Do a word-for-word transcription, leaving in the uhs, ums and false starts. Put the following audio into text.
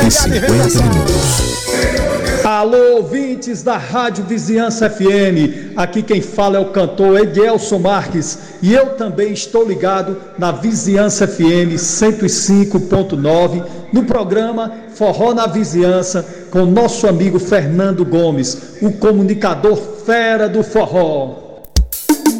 e cinquenta minutos. Alô, ouvintes da Rádio Vizinhança F M, aqui quem fala é o cantor Edielson Marques e eu também estou ligado na Vizinhança F M cento e cinco ponto nove no programa Forró na Vizinhança com nosso amigo Fernando Gomes, o comunicador fera do forró.